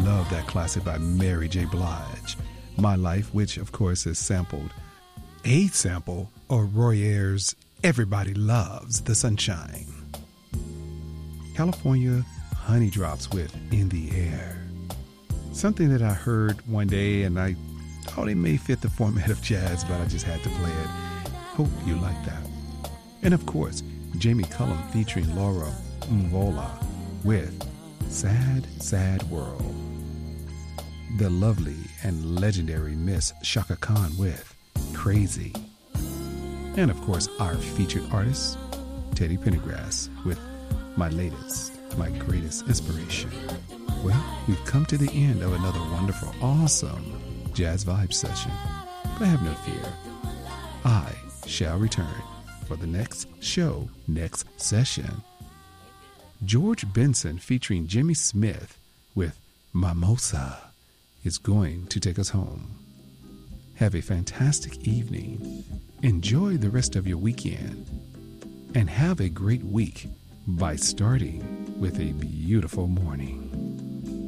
love that classic by Mary J. Blige, My Life, which of course is sampled. A sample of Roy Ayers' Everybody Loves the Sunshine. California Honey Drops with In the Air. Something that I heard one day and I thought it may fit the format of jazz, but I just had to play it. Hope you like that. And of course, Jamie Cullum featuring Laura Mvola with Sad, Sad World. The lovely and legendary Miss Chaka Khan with Crazy. And of course, our featured artist, Teddy Pendergrass with My Latest, My Greatest Inspiration. Well, we've come to the end of another wonderful, awesome Jazz Vibe session. But have no fear. I shall return for the next show, next session. George Benson featuring Jimmy Smith with Mimosa is going to take us home. Have a fantastic evening. Enjoy the rest of your weekend. And have a great week by starting with a beautiful morning.